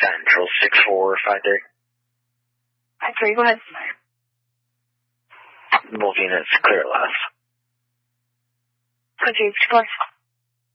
Central 6453. 53, go ahead. Both units clear left. Could you explore?